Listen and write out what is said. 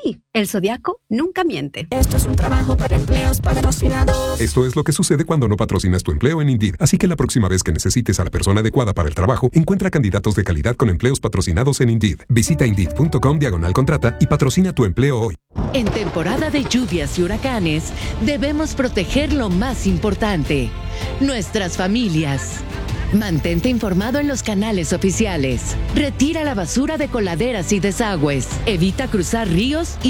Sí, el Zodiaco nunca miente. Esto es un trabajo para empleos patrocinados. Esto es lo que sucede cuando no patrocinas tu empleo en Indeed. Así que la próxima vez que necesites a la persona adecuada para el trabajo, encuentra candidatos de calidad con empleos patrocinados en Indeed. Visita Indeed.com/contrata y patrocina tu empleo hoy. En temporada de lluvias y huracanes, debemos proteger lo más importante: nuestras familias. Mantente informado en los canales oficiales. Retira la basura de coladeras y desagües. Evita cruzar ríos y